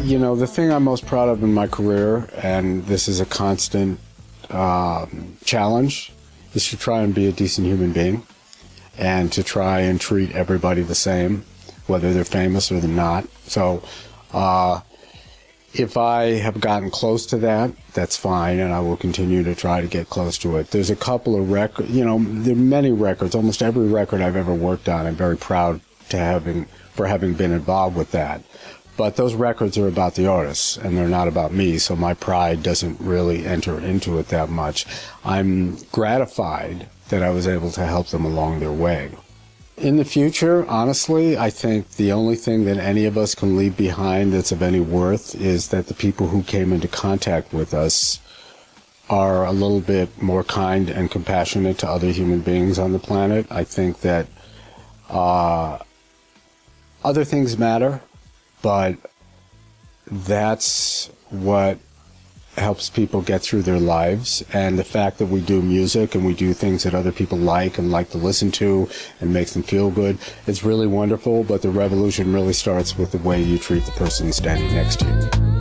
You know, the thing I'm most proud of in my career, and this is a constant challenge, is to try and be a decent human being and to try and treat everybody the same, whether they're famous or they're not. So if I have gotten close to that, that's fine, and I will continue to try to get close to it. There's a couple of records, you know, there are many records, almost every record I've ever worked on, I'm very proud for having been involved with that. But those records are about the artists, and they're not about me, so my pride doesn't really enter into it that much. I'm gratified that I was able to help them along their way. In the future, honestly, I think the only thing that any of us can leave behind that's of any worth is that the people who came into contact with us are a little bit more kind and compassionate to other human beings on the planet. I think that other things matter, but that's what helps people get through their lives. And the fact that we do music and we do things that other people like and like to listen to and makes them feel good, it's really wonderful, but the revolution really starts with the way you treat the person standing next to you.